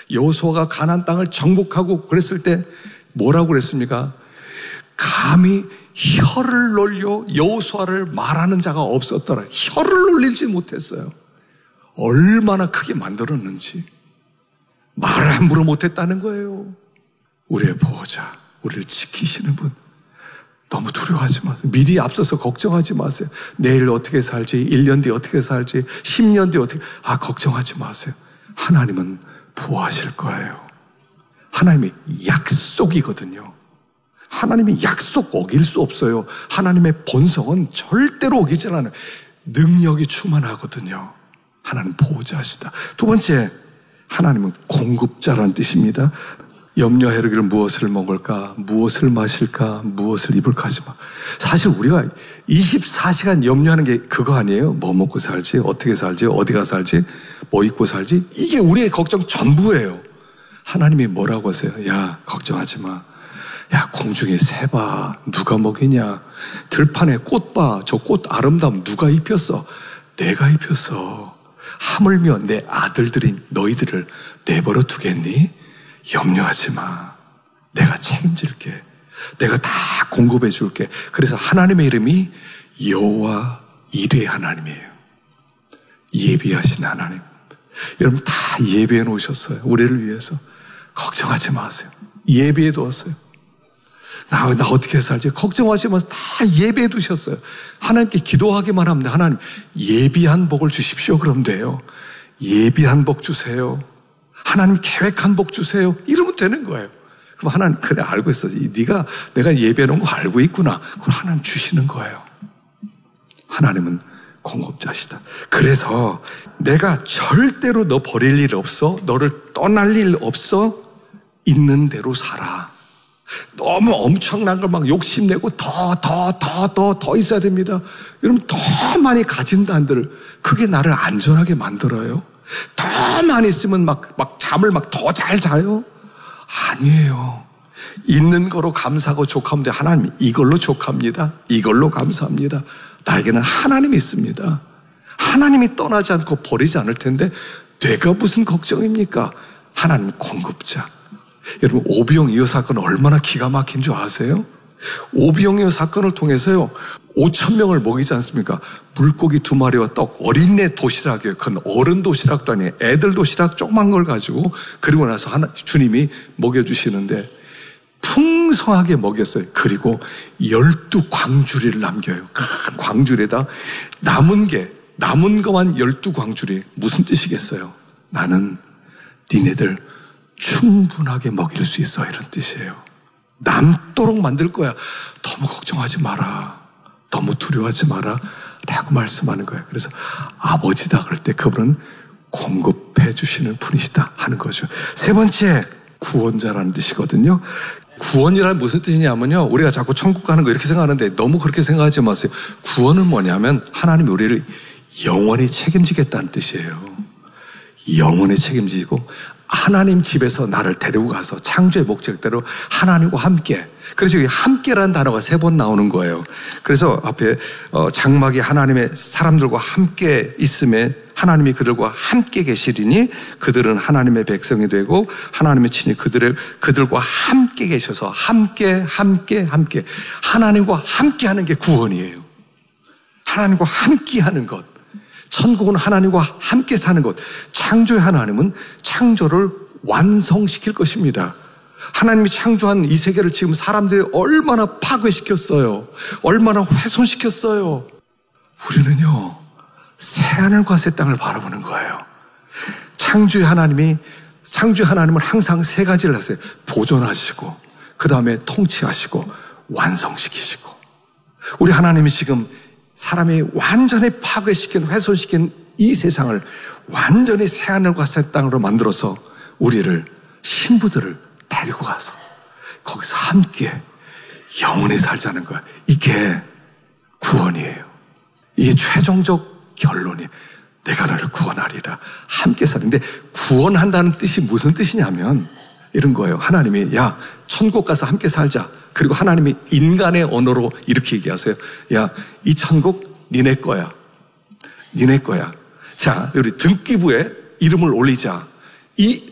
여호수아가 가나안 땅을 정복하고 그랬을 때 뭐라고 그랬습니까? 감히 혀를 놀려 여호수아를 말하는 자가 없었더라. 혀를 놀리지 못했어요. 얼마나 크게 만들었는지. 말을 함부로 못했다는 거예요. 우리의 보호자, 우리를 지키시는 분. 너무 두려워하지 마세요. 미리 앞서서 걱정하지 마세요. 내일 어떻게 살지, 1년 뒤에 어떻게 살지, 10년 뒤에 어떻게, 걱정하지 마세요. 하나님은 보호하실 거예요. 하나님의 약속이거든요. 하나님의 약속 어길 수 없어요. 하나님의 본성은 절대로 어기지 않아요. 능력이 충만하거든요. 하나님 보호자시다. 두 번째, 하나님은 공급자라는 뜻입니다. 염려해르기를 무엇을 먹을까, 무엇을 마실까, 무엇을 입을까 하지 마. 사실 우리가 24시간 염려하는 게 그거 아니에요? 뭐 먹고 살지, 어떻게 살지, 어디가 살지, 뭐 입고 살지. 이게 우리의 걱정 전부예요. 하나님이 뭐라고 하세요? 야, 걱정하지 마. 야, 공중에 새 봐. 누가 먹이냐. 들판에 꽃 봐. 저 꽃 아름다움 누가 입혔어? 내가 입혔어. 하물며 내 아들들인 너희들을 내버려 두겠니? 염려하지 마. 내가 책임질게. 내가 다 공급해 줄게. 그래서 하나님의 이름이 여호와 이레 하나님이에요. 예비하신 하나님. 여러분 다 예비해 놓으셨어요. 우리를 위해서. 걱정하지 마세요. 예비해 두었어요. 나 어떻게 살지? 걱정하지 마세요. 다 예비해 두셨어요. 하나님께 기도하기만 하면 하나님 예비한 복을 주십시오. 그럼 돼요. 예비한 복 주세요. 하나님 계획한 복 주세요. 이러면 되는 거예요. 그럼 하나님 그래 알고 있어. 네가 내가 예배해 놓은 거 알고 있구나. 그럼 하나님 주시는 거예요. 하나님은 공급자시다. 그래서 내가 절대로 너 버릴 일 없어. 너를 떠날 일 없어. 있는 대로 살아. 너무 엄청난 걸 막 욕심내고 더 있어야 됩니다. 여러분 더 많이 가진다 한들 그게 나를 안전하게 만들어요. 더 많이 있으면 막 잠을 더 잘 자요? 아니에요. 있는 거로 감사하고 족하면 돼. 하나님 이걸로 족합니다. 이걸로 감사합니다. 나에게는 하나님이 있습니다. 하나님이 떠나지 않고 버리지 않을 텐데 내가 무슨 걱정입니까? 하나님 공급자. 여러분 오병이어 사건 얼마나 기가 막힌 줄 아세요? 오병이어 사건을 통해서요 5,000명을 먹이지 않습니까? 물고기 2마리와 떡, 어린애 도시락이에요. 그건 어른 도시락도 아니에요. 애들 도시락 조그만 걸 가지고 그리고 나서 주님이 먹여주시는데 풍성하게 먹였어요. 그리고 12광주리를 남겨요. 큰 광주리에다 남은 것만 12광주리. 무슨 뜻이겠어요? 나는 니네들 충분하게 먹일 수 있어. 이런 뜻이에요. 남도록 만들 거야. 너무 걱정하지 마라. 너무 두려워하지 마라 라고 말씀하는 거예요. 그래서 아버지다 그럴 때 그분은 공급해 주시는 분이시다 하는 거죠. 세 번째, 구원자라는 뜻이거든요. 구원이란 무슨 뜻이냐면요, 우리가 자꾸 천국 가는 거 이렇게 생각하는데 너무 그렇게 생각하지 마세요. 구원은 뭐냐면 하나님이 우리를 영원히 책임지겠다는 뜻이에요. 영원히 책임지고 하나님 집에서 나를 데리고 가서 창조의 목적대로 하나님과 함께. 그래서 여기 함께라는 단어가 3번 나오는 거예요. 그래서 앞에 장막이 하나님의 사람들과 함께 있음에 하나님이 그들과 함께 계시리니 그들은 하나님의 백성이 되고 하나님의 친히 그들과 함께 계셔서 함께 하나님과 함께 하는 게 구원이에요. 하나님과 함께 하는 것. 천국은 하나님과 함께 사는 것. 창조의 하나님은 창조를 완성시킬 것입니다. 하나님이 창조한 이 세계를 지금 사람들이 얼마나 파괴시켰어요. 얼마나 훼손시켰어요. 우리는요, 새하늘과 새 땅을 바라보는 거예요. 창조의 하나님은 항상 3가지를 하세요. 보존하시고, 그 다음에 통치하시고, 완성시키시고. 우리 하나님이 지금 사람이 완전히 파괴시킨, 훼손시킨 이 세상을 완전히 새하늘과 새 땅으로 만들어서 우리를, 신부들을 데리고 가서 거기서 함께 영원히 살자는 거야. 이게 구원이에요. 이게 최종적 결론이에요. 내가 너를 구원하리라. 함께 사는데 구원한다는 뜻이 무슨 뜻이냐면 이런 거예요. 하나님이 야, 천국 가서 함께 살자. 그리고 하나님이 인간의 언어로 이렇게 얘기하세요. 야, 이 천국 니네 거야. 니네 거야. 자, 우리 등기부에 이름을 올리자. 이